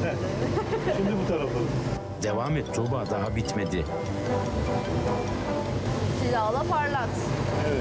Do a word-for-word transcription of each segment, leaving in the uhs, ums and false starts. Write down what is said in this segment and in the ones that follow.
Şimdi bu tarafa. Devam et Tuğba, daha bitmedi. Cilala parlat. Evet.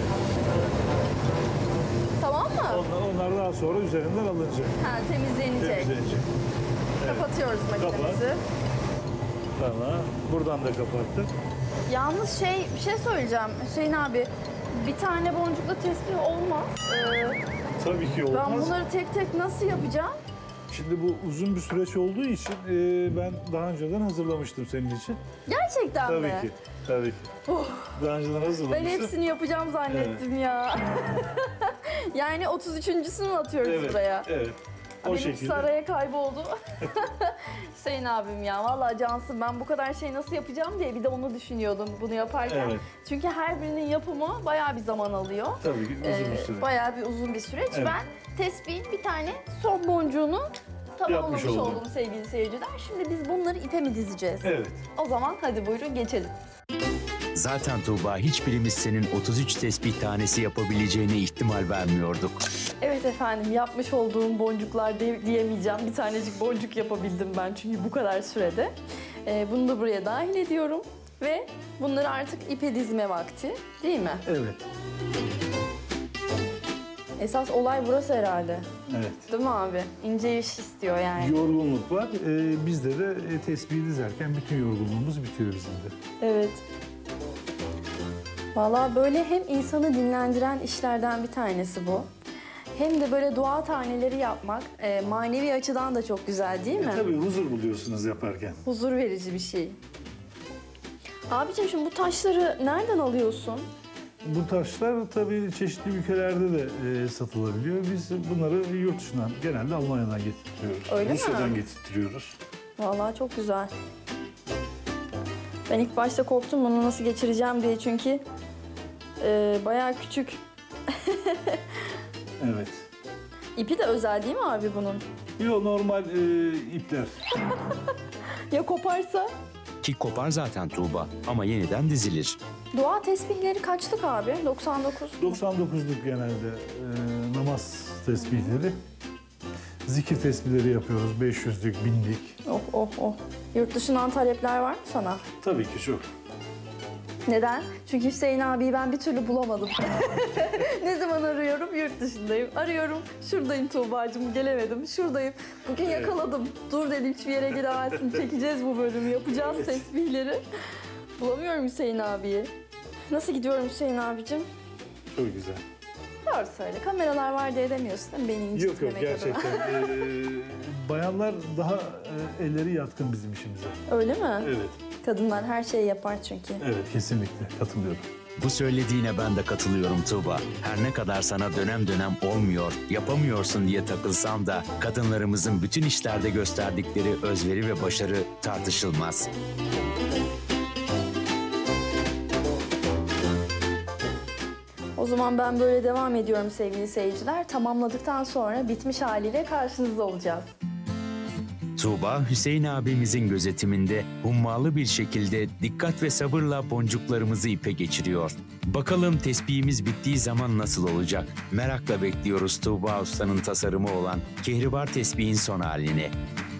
Tamam mı? Onlar, onlar daha sonra üzerinden alınacak. Ha, temizlenecek. Temizlenecek. Kapatıyoruz makinemizi. Tamam. Buradan da kapattık. Yalnız şey, bir şey söyleyeceğim Hüseyin abi. Bir tane boncukla tespih olmaz. Ee, Tabii ki olmaz. ben bunları tek tek nasıl yapacağım? Şimdi bu uzun bir süreç olduğu için e, ben daha önceden hazırlamıştım senin için. Gerçekten Tabii mi? ki. Tabii ki. Oh. Daha önceden Ben hazırlamıştım. hepsini yapacağım zannettim ya. Yani otuz üçüncüsünü atıyoruz Evet, buraya. evet. O Benimkisi şekilde. araya kayboldu. Hüseyin abim ya, vallahi cansın, ben bu kadar şey nasıl yapacağım diye bir de onu düşünüyordum bunu yaparken. Evet. Çünkü her birinin yapımı bayağı bir zaman alıyor. Tabii ki uzun bir Ee, süre. Bayağı bir uzun bir süreç. Evet. Ben tespihin bir tane son boncuğunu tamamlamış Yapmış oldum. oldum sevgili seyirciler. Şimdi biz bunları ipe mi dizeceğiz? Evet. O zaman hadi buyurun geçelim. Zaten Tuğba, hiçbirimiz senin otuz üç tespih tanesi yapabileceğine ihtimal vermiyorduk. Evet efendim, yapmış olduğum boncuklar de- diyemeyeceğim. Bir tanecik boncuk yapabildim ben çünkü bu kadar sürede. Ee, bunu da buraya dahil ediyorum. Ve bunları artık ipe dizme vakti, değil mi? Evet. Esas olay burası herhalde. Evet. Değil mi abi? İnce iş istiyor yani. Yorgunluk var. Ee, bizde de e, tespihi dizerken bütün yorgunluğumuz bitiyor bizim de. Evet. Vallahi böyle hem insanı dinlendiren işlerden bir tanesi bu. Hem de böyle dua taneleri yapmak e, manevi açıdan da çok güzel, değil mi? E, tabii huzur buluyorsunuz yaparken. Huzur verici bir şey. Abicim şimdi bu taşları nereden alıyorsun? Bu taşlar tabii çeşitli ülkelerde de e, satılabiliyor. Biz bunları yurt dışından, genelde Almanya'dan getirtiyoruz. Öyle mi? Rusya'dan getirtiyoruz. Vallahi çok güzel. Ben ilk başta korktum bunu nasıl geçireceğim diye çünkü e, bayağı küçük. Evet. İpi de özel değil mi abi bunun? Yo, normal e, ipler. Ya koparsa? Ki kopar zaten Tuğba ama yeniden dizilir. Dua tesbihleri kaçlık abi? doksan dokuz. doksan dokuzluk genelde e, namaz tesbihleri. Zikir tesbihleri yapıyoruz. beş yüzlük, binlik. Oh oh oh. Yurt dışından talepler var mı sana? Tabii ki çok. Neden? Çünkü Hüseyin abiyi ben bir türlü bulamadım. Ne zaman arıyorum? Yurt dışındayım. Arıyorum. Şuradayım Tuğba'cığım, gelemedim. Şuradayım. Bugün yakaladım. Dur dedim, hiçbir yere gidemezsin. Çekeceğiz bu bölümü. Yapacağız tesbihleri. Bulamıyorum Hüseyin abiyi. Nasıl gidiyorum Hüseyin abicim? Çok güzel. Doğru söyle. Kameralar var diye demiyorsun değil mi? Beni Yok yok, incitmemek adına. gerçekten. e, bayanlar daha e, elleri yatkın bizim işimize. Öyle mi? Evet. Kadınlar her şeyi yapar çünkü. Evet, kesinlikle katılıyorum. Bu söylediğine ben de katılıyorum Tuğba. Her ne kadar sana dönem dönem olmuyor, yapamıyorsun diye takılsam da kadınlarımızın bütün işlerde gösterdikleri özveri ve başarı tartışılmaz. O zaman ben böyle devam ediyorum sevgili seyirciler. Tamamladıktan sonra bitmiş haliyle karşınızda olacağız. Tuğba, Hüseyin abimizin gözetiminde hummalı bir şekilde dikkat ve sabırla boncuklarımızı ipe geçiriyor. Bakalım tespihimiz bittiği zaman nasıl olacak? Merakla bekliyoruz Tuğba Usta'nın tasarımı olan kehribar tesbihin son halini.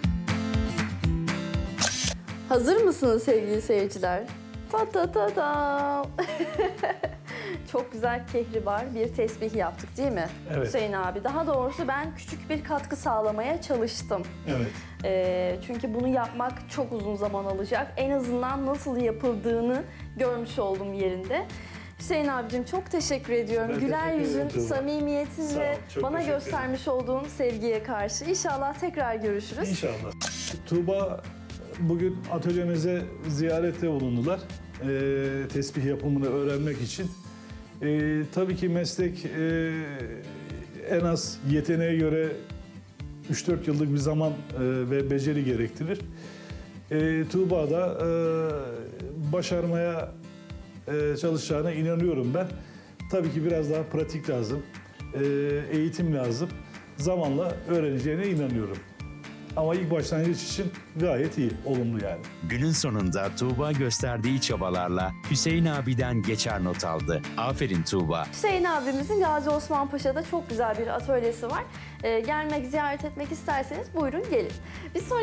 Hazır mısınız sevgili seyirciler? Ta ta ta ta. Çok güzel kehribar bir tesbih yaptık değil mi? Evet. Hüseyin abi. Daha doğrusu ben küçük bir katkı sağlamaya çalıştım. Evet. Ee, çünkü bunu yapmak çok uzun zaman alacak. En azından nasıl yapıldığını görmüş oldum yerinde. Hüseyin abicim çok teşekkür ediyorum. Ben Güler teşekkür yüzün, ederim Tuğba. samimiyetin Sağ ol, ve çok bana teşekkür göstermiş olduğun sevgiye karşı. İnşallah tekrar görüşürüz. İnşallah. Tuğba bugün atölyemize ziyarette bulundular. Ee, tesbih yapımını öğrenmek için. Ee, tabii ki meslek e, en az yeteneğe göre üç dört yıllık bir zaman e, ve beceri gerektirir. E, Tuğba da e, başarmaya e, çalışacağına inanıyorum ben. Tabii ki biraz daha pratik lazım, e, eğitim lazım. Zamanla öğreneceğine inanıyorum. Ama ilk başlangıç için gayet iyi, olumlu yani. Günün sonunda Tuğba gösterdiği çabalarla Hüseyin abiden geçer not aldı. Aferin Tuğba. Hüseyin abimizin Gazi Osman Paşa'da çok güzel bir atölyesi var. Ee, gelmek, ziyaret etmek isterseniz buyurun gelin. Bir sonraki